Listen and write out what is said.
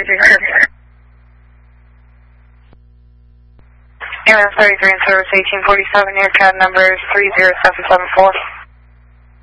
MS 33 in service 1847, AirCAD number is 30774.